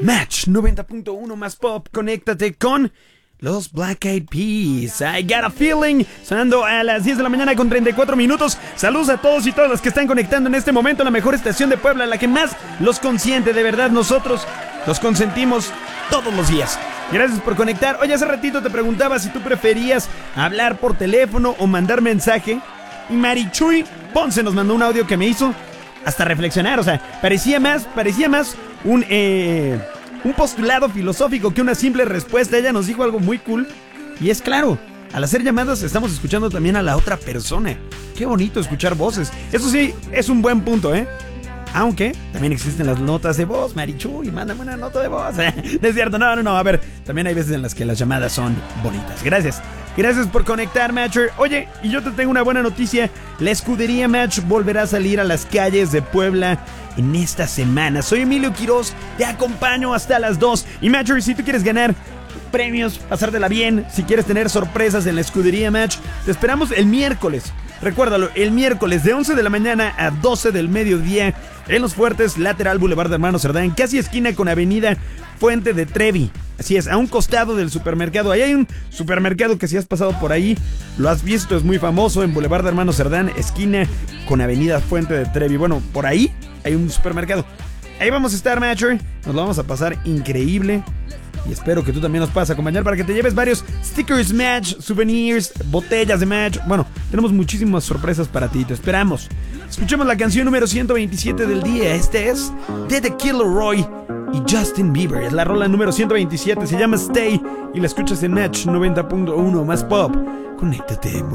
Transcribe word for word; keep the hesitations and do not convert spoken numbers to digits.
Match noventa punto uno más pop. Conéctate con los Black Eyed Peas. I got a feeling. Sonando a las diez de la mañana con treinta y cuatro minutos. Saludos a todos y todas las que están conectando en este momento a la mejor estación de Puebla, la que más los consiente. De verdad, nosotros los consentimos todos los días. Gracias por conectar. Oye, hace ratito te preguntaba si tú preferías hablar por teléfono o mandar mensaje. Y Marichuy Ponce nos mandó un audio que me hizo hasta reflexionar. O sea, parecía más, parecía más un, eh, un postulado filosófico que una simple respuesta. Ella nos dijo algo muy cool. Y es claro, al hacer llamadas estamos escuchando también a la otra persona. Qué bonito escuchar voces. Eso sí, es un buen punto, ¿eh? Aunque también existen las notas de voz. Marichuy, mándame una nota de voz. No es cierto, no, no, no. A ver, también hay veces en las que las llamadas son bonitas. Gracias. Gracias por conectar, Matcher. Oye, y yo te tengo una buena noticia. La escudería Match volverá a salir a las calles de Puebla en esta semana. Soy Emilio Quiroz, te acompaño hasta las dos. Y Matcher, si tú quieres ganar premios, pasártela bien, si quieres tener sorpresas en la escudería Match, te esperamos el miércoles. Recuérdalo, el miércoles de once de la mañana a doce del mediodía en Los Fuertes, lateral Boulevard de Hermano Cerdán, casi esquina con Avenida Fuente de Trevi. Así es, a un costado del supermercado. Ahí hay un supermercado que si has pasado por ahí, lo has visto, es muy famoso, en Boulevard de Hermano Cerdán, esquina con Avenida Fuente de Trevi. Bueno, por ahí hay un supermercado. Ahí vamos a estar, Matcher. Nos lo vamos a pasar increíble. Y espero que tú también nos puedas acompañar para que te lleves varios stickers Match, souvenirs, botellas de Match. Bueno, tenemos muchísimas sorpresas para ti, te esperamos. Escuchemos la canción número ciento veintisiete del día. Este es de The Killer Roy y Justin Bieber. Es la rola número ciento veintisiete, se llama Stay y la escuchas en Match noventa punto uno más pop. Conéctate.